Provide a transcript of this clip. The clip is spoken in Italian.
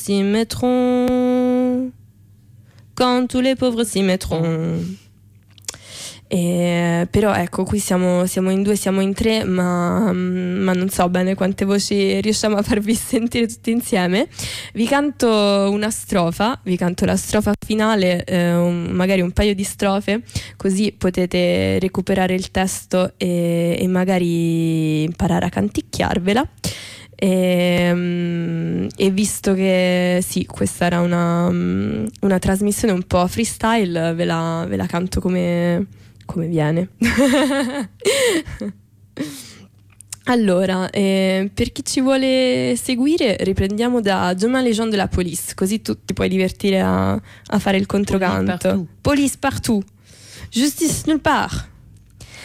s'y mettront, quand tous les pauvres s'y mettront. Però ecco, qui siamo in due, siamo in tre, ma non so bene quante voci riusciamo a farvi sentire tutti insieme. Vi canto una strofa, vi canto la strofa finale, magari un paio di strofe, così potete recuperare il testo e magari imparare a canticchiarvela. E visto che sì, questa era una trasmissione un po' freestyle, ve la canto come viene. Allora, per chi ci vuole seguire, riprendiamo da Demain les gens de la police, così tu ti puoi divertire a fare il controcanto. Police partout, justice nulle part.